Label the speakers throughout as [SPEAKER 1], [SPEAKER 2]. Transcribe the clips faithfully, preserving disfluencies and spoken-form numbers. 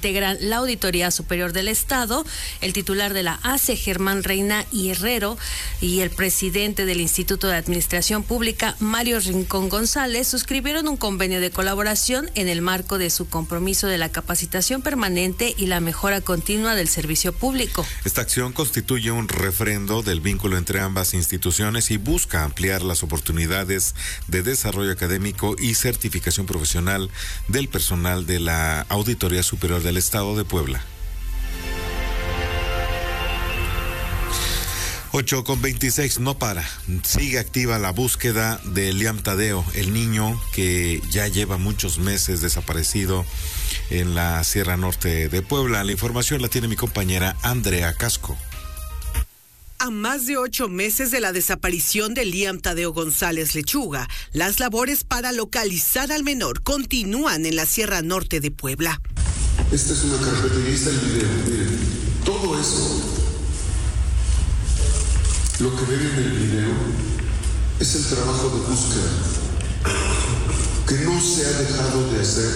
[SPEAKER 1] integran la Auditoría Superior del Estado, el titular de la A C E, Germán Reina y Herrero, y el presidente del Instituto de Administración Pública, Mario Rincón González, suscribieron un convenio de colaboración en el marco de su compromiso de la capacitación permanente y la mejora continua del servicio público.
[SPEAKER 2] Esta acción constituye un refrendo del vínculo entre ambas instituciones y busca ampliar las oportunidades de desarrollo académico y certificación profesional del personal de la Auditoría Superior del Estado de Puebla. ocho con veintiséis, no para. Sigue activa la búsqueda de Liam Tadeo, el niño que ya lleva muchos meses desaparecido en la Sierra Norte de Puebla. La información la tiene mi compañera Andrea Casco.
[SPEAKER 3] A más de ocho meses de la desaparición de Liam Tadeo González Lechuga, las labores para localizar al menor continúan en la Sierra Norte de Puebla.
[SPEAKER 4] Esta es una carpeta y está el video. Miren, todo eso, lo que ven en el video, es el trabajo de búsqueda que no se ha dejado de hacer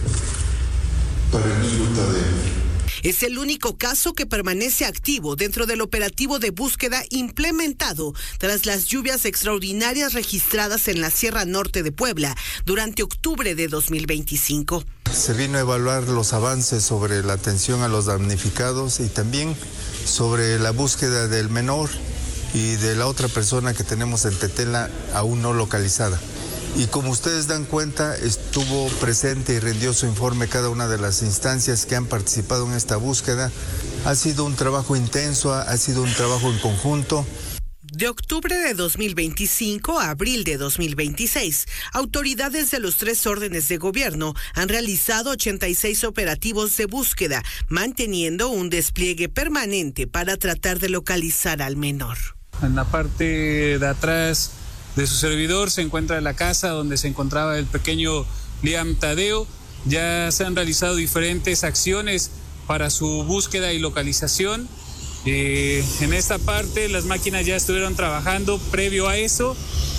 [SPEAKER 4] para el niño Tadeo.
[SPEAKER 3] Es el único caso que permanece activo dentro del operativo de búsqueda implementado tras las lluvias extraordinarias registradas en la Sierra Norte de Puebla durante octubre de dos mil veinticinco.
[SPEAKER 5] Se vino a evaluar los avances sobre la atención a los damnificados y también sobre la búsqueda del menor y de la otra persona que tenemos en Tetela aún no localizada. Y como ustedes dan cuenta, estuvo presente y rindió su informe cada una de las instancias que han participado en esta búsqueda. Ha sido un trabajo intenso, ha sido un trabajo en conjunto.
[SPEAKER 3] De octubre de dos mil veinticinco a abril de dos mil veintiséis, autoridades de los tres órdenes de gobierno han realizado ochenta y seis operativos de búsqueda, manteniendo un despliegue permanente para tratar de localizar al menor.
[SPEAKER 6] En la parte de atrás de su servidor se encuentra la casa donde se encontraba el pequeño Liam Tadeo. Ya se han realizado diferentes acciones para su búsqueda y localización. Eh, en esta parte las máquinas ya estuvieron trabajando. Previo a eso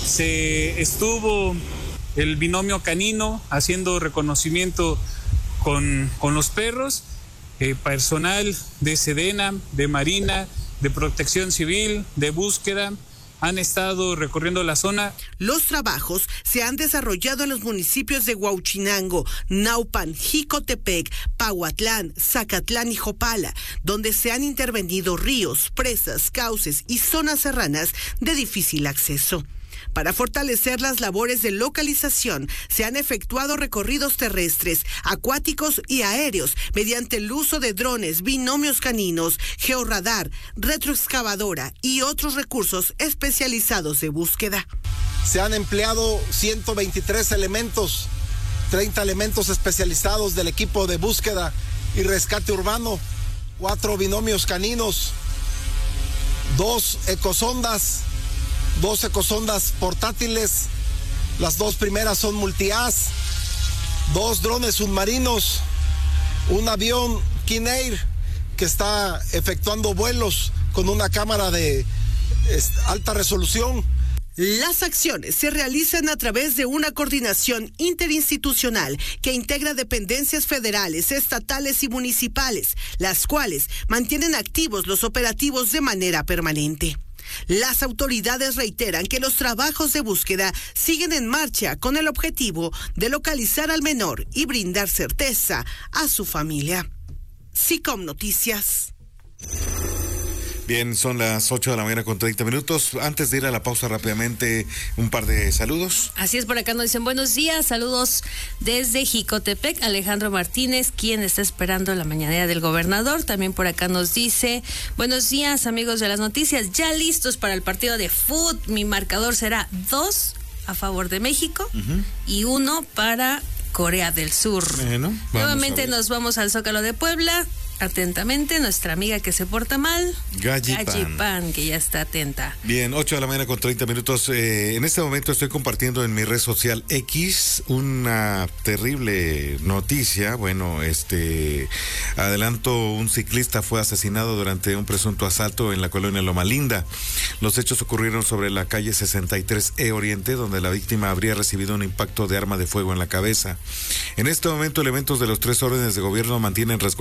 [SPEAKER 6] se estuvo el binomio canino haciendo reconocimiento con, con los perros, eh, personal de Sedena, de Marina, de Protección Civil, de búsqueda, han estado recorriendo la zona.
[SPEAKER 3] Los trabajos se han desarrollado en los municipios de Huauchinango, Naupan, Jicotepec, Pahuatlán, Zacatlán y Jopala, donde se han intervenido ríos, presas, cauces y zonas serranas de difícil acceso. Para fortalecer las labores de localización, se han efectuado recorridos terrestres, acuáticos y aéreos mediante el uso de drones, binomios caninos, georradar, retroexcavadora y otros recursos especializados de búsqueda.
[SPEAKER 7] Se han empleado ciento veintitrés elementos, treinta elementos especializados del equipo de búsqueda y rescate urbano, cuatro binomios caninos, dos ecosondas, dos ecosondas portátiles, las dos primeras son multi-as, dos drones submarinos, un avión King-Air que está efectuando vuelos con una cámara de alta resolución.
[SPEAKER 3] Las acciones se realizan a través de una coordinación interinstitucional que integra dependencias federales, estatales y municipales, las cuales mantienen activos los operativos de manera permanente. Las autoridades reiteran que los trabajos de búsqueda siguen en marcha con el objetivo de localizar al menor y brindar certeza a su familia. SICOM Noticias.
[SPEAKER 2] Bien, son las ocho de la mañana con treinta minutos. Antes de ir a la pausa rápidamente, un par de saludos.
[SPEAKER 1] Así es, por acá nos dicen buenos días, saludos desde Jicotepec, Alejandro Martínez, quien está esperando la mañanera del gobernador. También por acá nos dice, buenos días amigos de las noticias, ya listos para el partido de fútbol. Mi marcador será dos a favor de México uh-huh. y uno para Corea del Sur. Bueno, nuevamente nos vamos al Zócalo de Puebla. Atentamente, nuestra amiga que se porta mal,
[SPEAKER 2] Gallipan,
[SPEAKER 1] Gallipan, que ya está atenta.
[SPEAKER 2] Bien, ocho de la mañana con treinta minutos. Eh, en este momento estoy compartiendo en mi red social X una terrible noticia. Bueno, este adelanto, un ciclista fue asesinado durante un presunto asalto en la colonia Loma Linda. Los hechos ocurrieron sobre la calle sesenta y tres E Oriente, donde la víctima habría recibido un impacto de arma de fuego en la cabeza. En este momento, elementos de los tres órdenes de gobierno mantienen resguardados